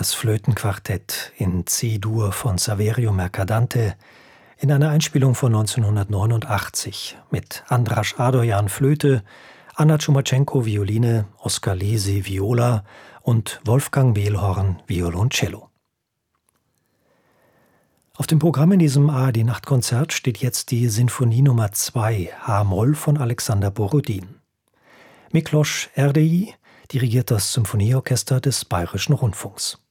Das Flötenquartett in C-Dur von Saverio Mercadante in einer Einspielung von 1989 mit Andras Adoyan Flöte, Anna Tschumachenko Violine, Oskar Lesi Viola und Wolfgang Mehlhorn Violoncello. Auf dem Programm in diesem ARD-Nachtkonzert steht jetzt die Sinfonie Nummer 2 H-Moll von Alexander Borodin. Miklos Erdei dirigiert das Symphonieorchester des Bayerischen Rundfunks.